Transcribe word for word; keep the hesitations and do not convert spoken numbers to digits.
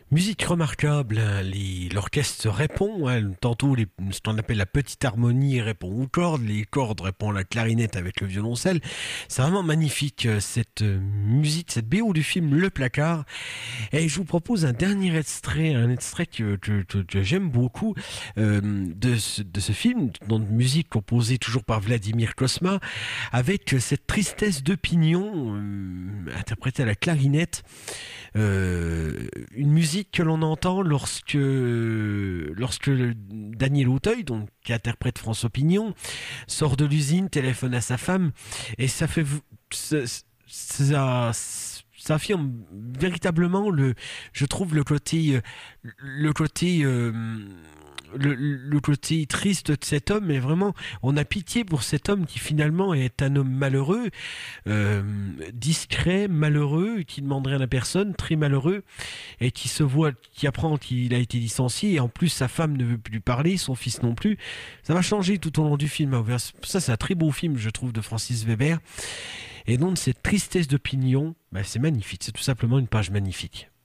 Musique remarquable, hein, les- l'orchestre répond, hein, tantôt les, ce qu'on appelle la petite harmonie répond aux cordes, les cordes répondent à la clarinette avec le violoncelle. C'est vraiment magnifique euh, cette euh, musique, cette B O du film Le Placard. Et je vous propose un dernier extrait, un extrait que, que- que- que j'aime beaucoup euh, de, ce, de ce film, donc musique composée toujours par Vladimir Kosma, avec cette tristesse de pignon euh, interprétée à la clarinette. Euh, une musique que l'on entend lorsque, lorsque Daniel Auteuil, donc, qui interprète François Pignon, sort de l'usine, téléphone à sa femme, et ça fait, ça, ça, ça affirme véritablement le, je trouve le côté, le côté, euh, le, le côté triste de cet homme, mais vraiment, on a pitié pour cet homme qui finalement est un homme malheureux, euh, discret, malheureux, qui ne demande rien à personne, très malheureux, et qui se voit, qui apprend qu'il a été licencié, et en plus sa femme ne veut plus lui parler, son fils non plus. Ça va changer tout au long du film. Ça, c'est un très beau film, je trouve, de Francis Weber. Et donc, cette tristesse d'opinion, bah, c'est magnifique. C'est tout simplement une page magnifique.